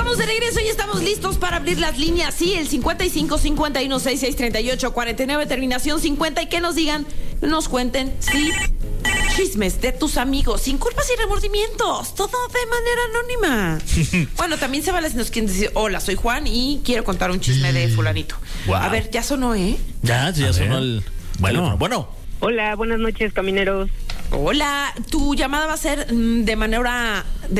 Estamos de regreso y estamos listos para abrir las líneas. Sí, el 55 51 66 38 49, terminación 50. Y que nos digan, nos cuenten, sí, chismes de tus amigos, sin culpas y remordimientos, todo de manera anónima. Bueno, también se vale si nos quieren decir, hola, soy Juan y quiero contar un chisme de fulanito. Wow. A ver, ya sonó, ¿eh? Ya sonó el... Bueno. Hola, buenas noches, camineros. Hola, tu llamada va a ser de manera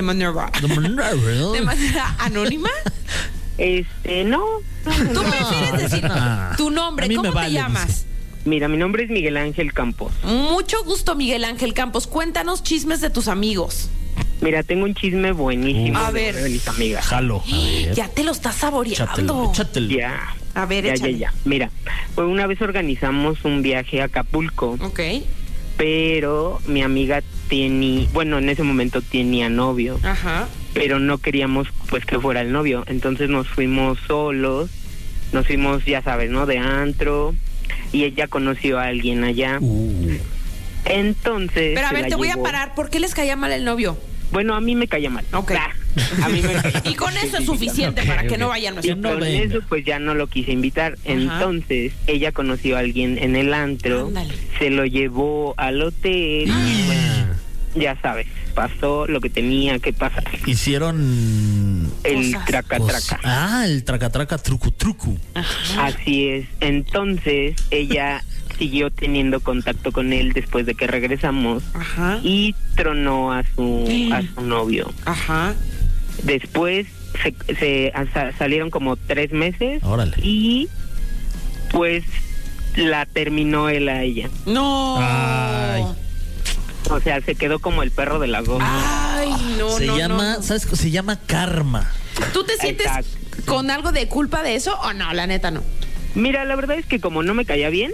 anónima. No. ¿Tú prefieres decir tu nombre? ¿Cómo te llamas? Dice. Mira, mi nombre es Miguel Ángel Campos. Mucho gusto, Miguel Ángel Campos. Cuéntanos chismes de tus amigos. Mira, tengo un chisme buenísimo de mis amigas. Jalo. Ya te lo estás saboreando. Échatelo. Ya. A ver, échale. Ya. Mira, pues una vez organizamos un viaje a Acapulco. Ok. Pero mi amiga en ese momento tenía novio. Ajá. Pero no queríamos, pues, que fuera el novio. Entonces nos fuimos solos. Nos fuimos, ya sabes, ¿no? De antro. Y ella conoció a alguien allá. Entonces... Pero a ver, te voy a parar. ¿Por qué les caía mal el novio? Bueno, a mí me caía mal. Ok. A mí me caía mal. Y con eso es suficiente para que no vayan nuestro con eso, pues ya no lo quise invitar. Ajá. Entonces, ella conoció a alguien en el antro. Ándale. Se lo llevó al hotel. Y pues, ya sabes, pasó lo que tenía que pasar. Hicieron... el traca-traca. El traca-traca, truco. Ajá. Así es. Entonces, ella... siguió teniendo contacto con él después de que regresamos. Ajá. Y tronó a su novio. Ajá. Después salieron como 3 meses. Órale. Y pues la terminó él a ella. No. Ay. O sea, se quedó como el perro de las 2. Ay, no. ¿Sabes? Se llama karma. ¿Tú te sientes con algo de culpa de eso o no? La neta no. Mira, la verdad es que como no me caía bien,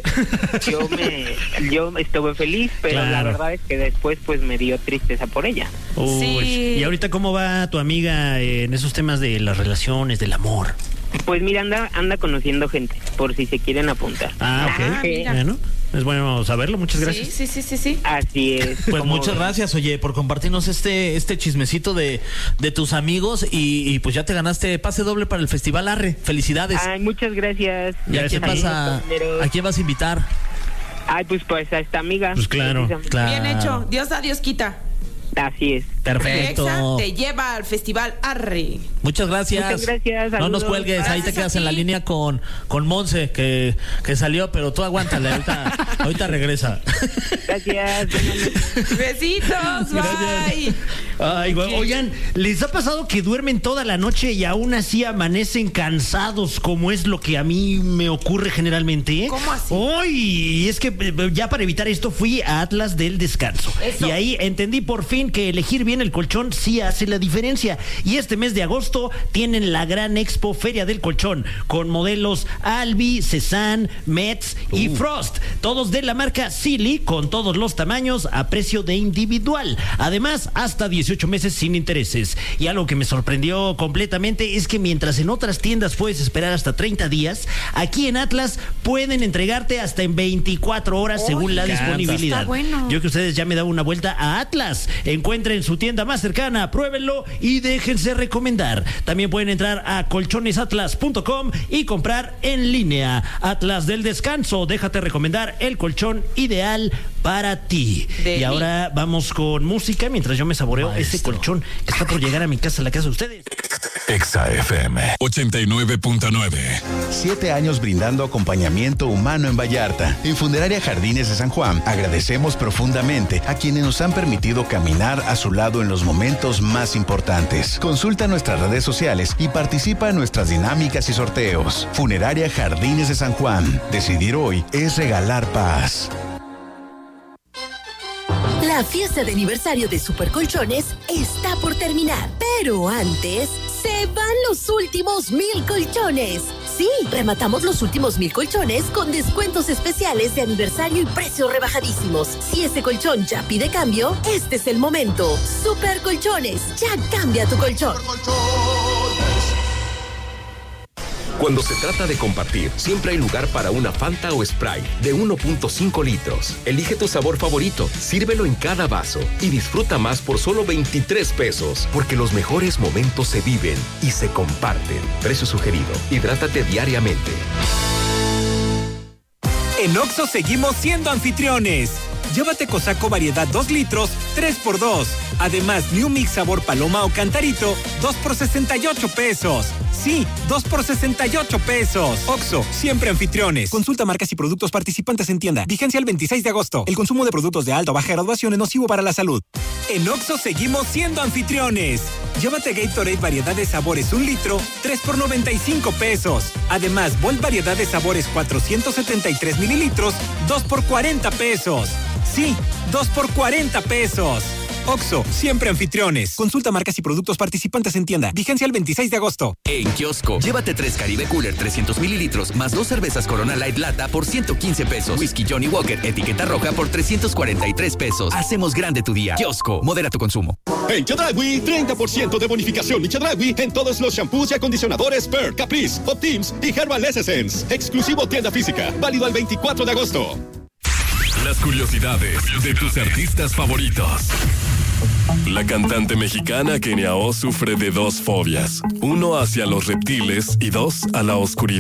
yo estuve feliz, pero claro, la verdad es que después pues me dio tristeza por ella. Sí. ¿Y ahorita cómo va tu amiga en esos temas de las relaciones, del amor? Pues mira, anda conociendo gente, por si se quieren apuntar. Ok. Bueno, es bueno saberlo, muchas gracias. Sí. Así es. Pues muchas gracias, oye, por compartirnos este chismecito de tus amigos y pues ya te ganaste pase doble para el Festival Arre. Felicidades. Ay, muchas gracias. ¿Y a quién vas a invitar? Ay, pues a esta amiga. Pues claro. Bien hecho. Dios da, Dios quita. Así es. Perfecto. Exa te lleva al Festival Arre. Muchas gracias. Saludos. No nos cuelgues, gracias, ahí te quedas en la línea con Monse, que salió, pero tú aguántale, ahorita regresa. Gracias. Besitos, bye. Ay, oigan, ¿les ha pasado que duermen toda la noche y aún así amanecen cansados, como es lo que a mí me ocurre generalmente? ¿Cómo así? Uy, es que ya para evitar esto fui a Atlas del Descanso. Eso. Y ahí entendí por fin que elegir bien el colchón sí hace la diferencia. Y este mes de agosto tienen la gran Expo Feria del Colchón con modelos Albi, Cezanne, Metz y Frost, todos de la marca Silly, con todos los tamaños a precio de individual. Además, hasta 18 meses sin intereses. Y algo que me sorprendió completamente es que mientras en otras tiendas puedes esperar hasta 30 días, aquí en Atlas pueden entregarte hasta en 24 horas según la disponibilidad. Está bueno. Yo que ustedes ya me daba una vuelta a Atlas. Encuentren su tienda más cercana, pruébenlo y déjense recomendar. También pueden entrar a colchonesatlas.com y comprar en línea. Atlas del Descanso, déjate recomendar el colchón ideal para ti. Y ahora vamos con música mientras yo me saboreo este colchón que está por llegar a mi casa, a la casa de ustedes. Exa FM 89.9. 7 años brindando acompañamiento humano en Vallarta. En Funeraria Jardines de San Juan agradecemos profundamente a quienes nos han permitido caminar a su lado en los momentos más importantes. Consulta nuestras redes sociales y participa en nuestras dinámicas y sorteos. Funeraria Jardines de San Juan. Decidir hoy es regalar paz. La fiesta de aniversario de Supercolchones está por terminar, pero antes se van los últimos 1000 colchones. Sí, rematamos los últimos 1000 colchones con descuentos especiales de aniversario y precios rebajadísimos. Si ese colchón ya pide cambio, este es el momento. Supercolchones, ya cambia tu colchón. Cuando se trata de compartir, siempre hay lugar para una Fanta o Sprite de 1.5 litros. Elige tu sabor favorito, sírvelo en cada vaso y disfruta más por solo 23 pesos. Porque los mejores momentos se viven y se comparten. Precio sugerido. Hidrátate diariamente. En Oxxo seguimos siendo anfitriones. Llévate Cosaco variedad 2 litros, 3x2. Además, New Mix sabor paloma o cantarito, 2 por 68 pesos. Sí, 2 por 68 pesos. Oxxo, siempre anfitriones. Consulta marcas y productos participantes en tienda. Vigencia el 26 de agosto. El consumo de productos de alta o baja graduación es nocivo para la salud. En Oxxo seguimos siendo anfitriones. Llévate Gatorade variedad de sabores 1 litro, 3 por 95 pesos. Además, Volt variedad de sabores 473 mililitros, 2 por 40 pesos. Sí, 2 por 40 pesos. Oxxo, siempre anfitriones. Consulta marcas y productos participantes en tienda. Vigencia el 26 de agosto. En kiosco, llévate 3 Caribe Cooler 300 mililitros más 2 cervezas Corona Light Lata por 115 pesos. Whisky Johnny Walker etiqueta roja por 343 pesos. Hacemos grande tu día. Kiosco, modera tu consumo. En Chedraui, 30% de bonificación y Chedraui en todos los shampoos y acondicionadores Per, Caprice, Optims y Herbal Essence. Exclusivo tienda física. Válido al 24 de agosto. Las curiosidades de tus artistas favoritos. La cantante mexicana Kenia O sufre de 2 fobias. 1 hacia los reptiles y 2 a la oscuridad.